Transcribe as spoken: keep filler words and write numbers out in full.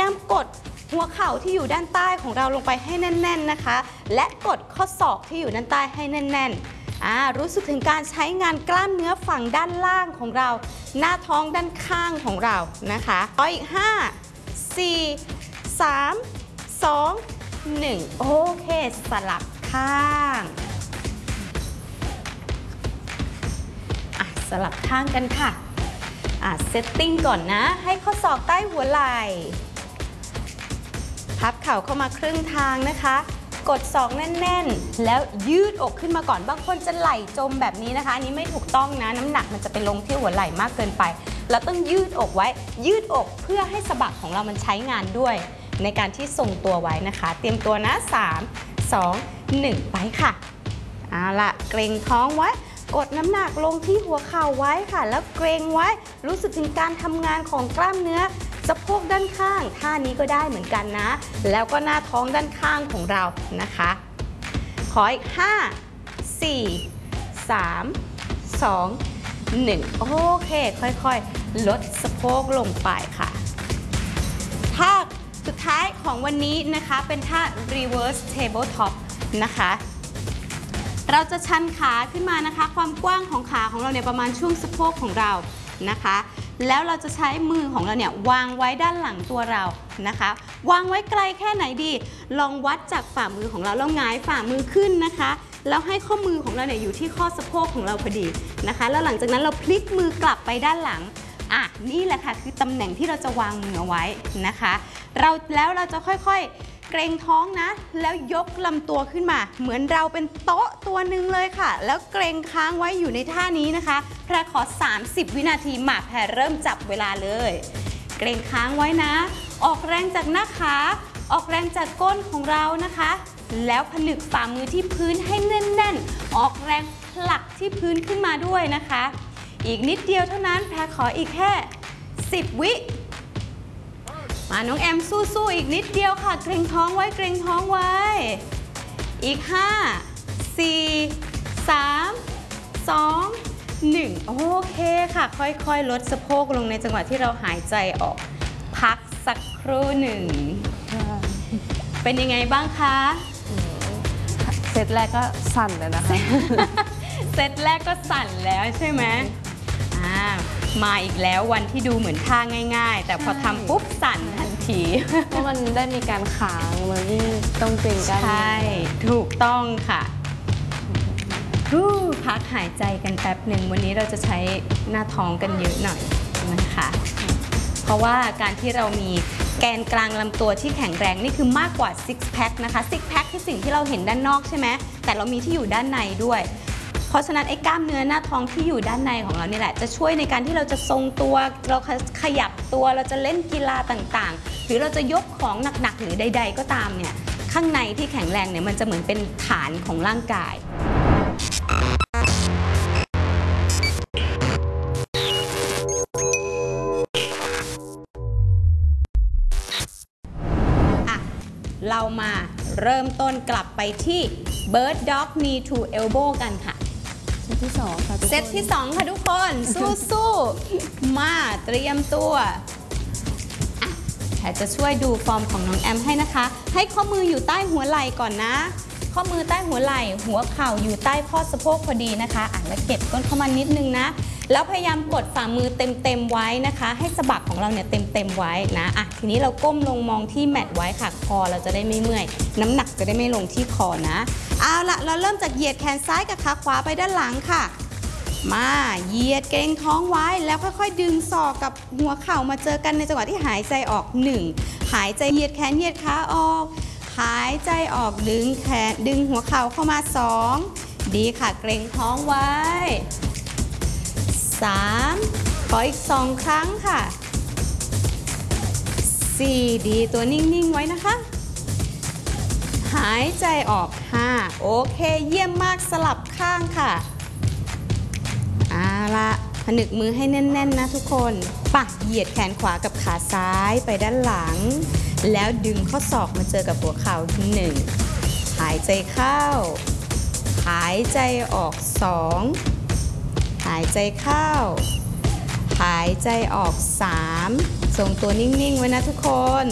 ามกดหัวเข่าที่อยู่ด้านใต้ของเราลงไปให้แน่นๆนะคะและกดข้อศอกที่อยู่ด้านใต้ให้แน่นๆอ่ารู้สึกถึงการใช้งานกล้ามเนื้อฝั่งด้านล่างของเราหน้าท้องด้านข้างของเรานะคะต่ออีกห้า สี่ สาม สอง หนึ่งโอเคสลับข้างอ่ะสลับข้างกันค่ะอ่ะเซตติ้งก่อนนะให้ข้อศอกใต้หัวไหล่พับเข่าเข้ามาครึ่งทางนะคะกดศอกแน่นๆแล้วยืดอกขึ้นมาก่อนบางคนจะไหล่จมแบบนี้นะคะอันนี้ไม่ถูกต้องนะน้ำหนักมันจะไปลงที่หัวไหล่มากเกินไปเราต้องยืดอกไว้ยืดอกเพื่อให้สะบักของเรามันใช้งานด้วยในการที่ทรงตัวไว้นะคะเตรียมตัวนะสาม สอง หนึ่งไปค่ะเอาล่ะเกร็งท้องไว้กดน้ำหนักลงที่หัวเข่าไว้ค่ะแล้วเกร็งไว้รู้สึกถึงการทำงานของกล้ามเนื้อสะโพกด้านข้างท่านี้ก็ได้เหมือนกันนะแล้วก็หน้าท้องด้านข้างของเรานะคะขออีกห้า สี่ สาม สอง หนึ่งโอเคค่อยๆลดสะโพกลงไปค่ะท่าสุดท้ายของวันนี้นะคะเป็นท่า reverse tabletop นะคะเราจะชันขาขึ้นมานะคะความกว้างของขาของเราเนี่ยประมาณช่วงสะโพกของเรานะคะแล้วเราจะใช้มือของเราเนี่ยวางไว้ด้านหลังตัวเรานะคะวางไว้ไกลแค่ไหนดีลองวัดจากฝ่ามือของเราแล้วหงายฝ่ามือขึ้นนะคะแล้วให้ข้อมือของเราเนี่ยอยู่ที่ข้อสะโพกของเราพอดีนะคะแล้วหลังจากนั้นเราพลิกมือกลับไปด้านหลังอ่ะนี่แหละค่ะคือตำแหน่งที่เราจะวางมือเอาไว้นะคะเราแล้วเราจะค่อยๆเกรงท้องนะแล้วยกลำตัวขึ้นมาเหมือนเราเป็นโต๊ะตัวหนึ่งเลยค่ะแล้วเกรงค้างไว้อยู่ในท่านี้นะคะแพรขอสามสิบวินาทีมาแพรเริ่มจับเวลาเลยเกรงค้างไว้นะออกแรงจากหน้าขาออกแรงจากก้นของเรานะคะแล้วผนึกฝ่ามือที่พื้นให้แน่นๆออกแรงผลักที่พื้นขึ้นมาด้วยนะคะอีกนิดเดียวเท่านั้นแพรขออีกแค่สิบวิมาน้องแอมสู้ๆอีกนิดเดียวค่ะเกรงท้องไว้เกรงท้องไว้อีกห้า สี่ สาม สอง หนึ่งโอเคค่ะค่อยๆลดสะโพกลงในจังหวะที่เราหายใจออกพักสักครู่หนึ่งเป็นยังไงบ้างคะเซตแรกก็สั่นเลยนะคะเซตแรกก็สั่นแล้วใช่ไหมอ่ามาอีกแล้ววันที่ดูเหมือนท่าง่ายๆแต่พอทำปุ๊บสั่นทันทีเพราะมันได้มีการค้างมันยิ่งต้องเกรงกันใช่ถูกต้องค่ะพักหายใจกันแป๊บหนึ่งวันนี้เราจะใช้หน้าท้องกันเยอะหน่อยนะคะเพราะว่าการที่เรามีแกนกลางลำตัวที่แข็งแรงนี่คือมากกว่า six pack นะคะ six pack คือสิ่งที่เราเห็นด้านนอกใช่ไหมแต่เรามีที่อยู่ด้านในด้วยเพราะฉะนั้นไอ้กล้ามเนื้อหน้าท้องที่อยู่ด้านในของเรานี่แหละจะช่วยในการที่เราจะทรงตัวเราขยับตัวเราจะเล่นกีฬาต่างๆหรือเราจะยกของหนักๆหรือใดๆก็ตามเนี่ยข้างในที่แข็งแรงเนี่ยมันจะเหมือนเป็นฐานของร่างกายเรามาเริ่มต้นกลับไปที่ Bird Dog Knee to Elbow กันค่ะเซตที่สองค่ะทุกคนเซตที่สองค่ะทุกคนสู้ๆมาเตรียมตัวแพรจะช่วยดูฟอร์มของน้องแอมให้นะคะให้ข้อมืออยู่ใต้หัวไหล่ก่อนนะข้อมือใต้หัวไหล่หัวเข่าอยู่ใต้ข้อสะโพกพอดีนะคะอ่ะแล้วเก็บก้นเข้ามานิดนึงนะแล้วพยายามกดฝ่ามือเต็มๆไว้นะคะให้สะบักของเราเนี่ยเต็มๆไว้นะอ่ะทีนี้เราก้มลงมองที่แมตไว้ค่ะคอเราจะได้ไม่เมื่อยน้ำหนักจะได้ไม่ลงที่คอนะเอาละเราเริ่มจากเหยียดแขนซ้ายกับขาขวาไปด้านหลังค่ะมาเหยียดเกร็งท้องไว้แล้วค่อยๆดึงศอกกับหัวเข่ามาเจอกันในจังหวะที่หายใจออกหนึ่งหายใจเหยียดแขนเหยียดขาออกหายใจออกดึงแขนดึงหัวเข่าเข้ามาสองดีค่ะเกร็งท้องไว้สามขออีกสองครั้งค่ะสี่ดีตัวนิ่งๆไว้นะคะหายใจออกห้าโอเคเยี่ยมมากสลับข้างค่ะเอาละผนึกมือให้แน่นๆนะทุกคนปะเหยียดแขนขวากับขาซ้ายไปด้านหลังแล้วดึงข้อศอกมาเจอกับหัวเข่าที่หนึ่งหายใจเข้าหายใจออกสองหายใจเข้าหายใจออกสามทรงตัวนิ่งๆไว้นะทุกคน